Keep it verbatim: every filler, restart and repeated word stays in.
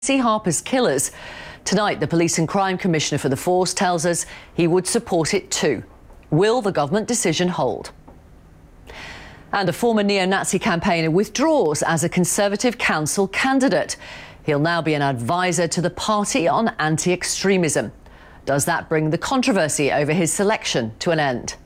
C. Harper's killers. Tonight, the Police and Crime Commissioner for the force tells us he would support it too. Will the government decision hold? And a former neo-Nazi campaigner withdraws as a Conservative council candidate. He'll now be an advisor to the party on anti-extremism. Does that bring the controversy over his selection to an end?